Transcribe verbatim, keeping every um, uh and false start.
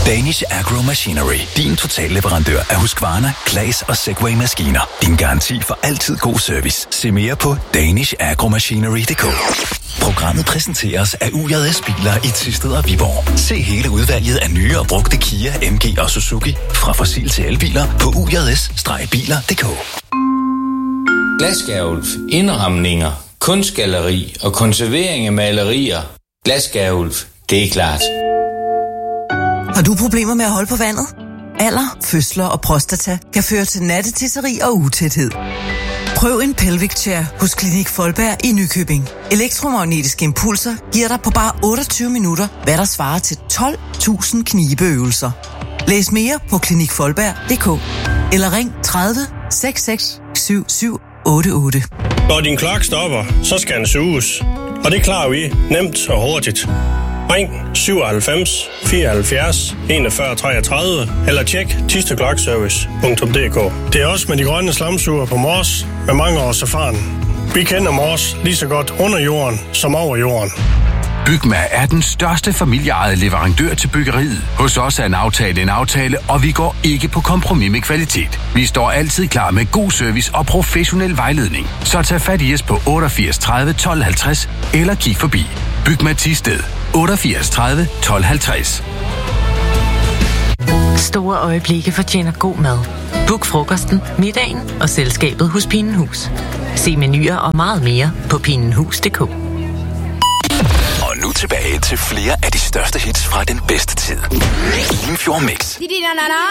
Danish Agro Machinery. Din totalleverandør af Husqvarna, Claas og Segway-maskiner. Din garanti for altid god service. Se mere på danish agro machinery punktum d k. Programmet præsenteres af U J S Biler i Thisted og Viborg. Se hele udvalget af nye og brugte Kia, M G og Suzuki. Fra fossil til elbiler på u j s biler punktum d k. Glasskærulf, indramninger, kunstgalleri og konservering af malerier. Glasskærulf, det er klart. Har du problemer med at holde på vandet? Alder, fødsler og prostata kan føre til nattetisseri og utæthed. Prøv en Pelvic Chair hos Klinik Folberg i Nykøbing. Elektromagnetiske impulser giver dig på bare otteogtyve minutter, hvad der svarer til tolv tusind knibeøvelser. Læs mere på klinik folberg punktum d k eller ring tredive seks seks syv syv otte otte. Når din klokke stopper, så skal den suges. Og det klarer vi nemt og hurtigt. Ring syvoghalvfems fireoghalvfjerds enogfyrre treogtredive eller tjek thisted-klokservice punktum d k. Det er også med de grønne slamsuger på Mors med mange års erfaring. Vi kender Mors lige så godt under jorden som over jorden. Bygma er den største familieejede leverandør til byggeriet. Hos os er en aftale en aftale, og vi går ikke på kompromis med kvalitet. Vi står altid klar med god service og professionel vejledning. Så tag fat i os på otteogfirs tredive tolv halvtreds eller kig forbi. Bygma Thisted otteogfirs tredive tolv halvtreds. Store øjeblikke fortjener god mad. Book frokosten, middagen og selskabet hos Pinenhus. Se menuer og meget mere på pinenhus punktum d k. Og nu tilbage til flere af de største hits fra den bedste tid. Limfjord Mix.